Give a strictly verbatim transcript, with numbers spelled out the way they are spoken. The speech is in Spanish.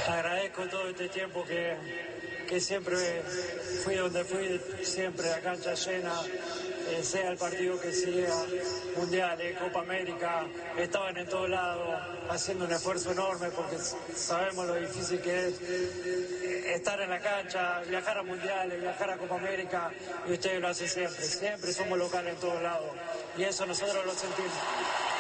Agradezco todo este tiempo que, que siempre fui donde fui, siempre la cancha llena, eh, sea el partido que sea, mundiales, Copa América, estaban en todos lados haciendo un esfuerzo enorme porque sabemos lo difícil que es estar en la cancha, viajar a mundiales, viajar a Copa América, y ustedes lo hacen siempre, siempre somos locales en todos lados y eso nosotros lo sentimos.